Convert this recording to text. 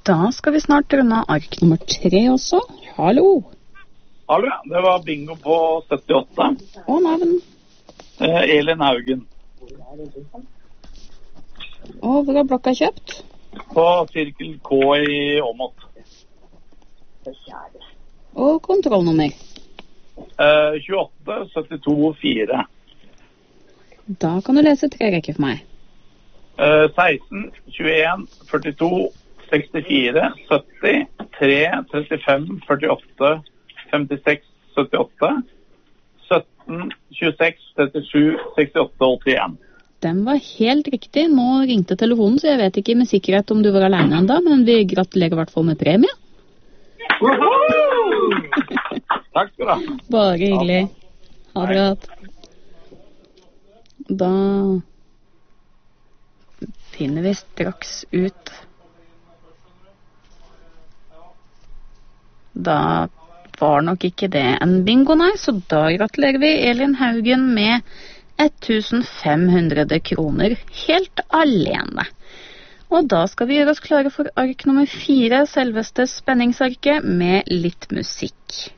Da skal vi snart runde ark nummer 3 også. Hallo. Hallo, det var bingo på 78. Og navn. Elin Haugen. Og hvor er blokka kjøpt? På Sirkel K i Åmot. Og kontrollnummer. 28 72 4. Da kan du lese 3 rekker for meg. 16 21 42 64 70 3 35 48 56 78 17 26 37 68 81. Den var helt riktig. Nå ringte telefonen, så jeg vet ikke med sikkerhet om du var alene enda, men vi gratulerer i hvert fall med premie. Takk skal du ha. Bare hyggelig. Ha det godt. Da finner vi straks ut. Da var nok ikke det en bingo, nei, så da gratulerer vi Elin Haugen med 1500 kroner helt alene. Og da skal vi gjøre oss klare for ark nummer 4, selveste spenningsarket, med litt musikk.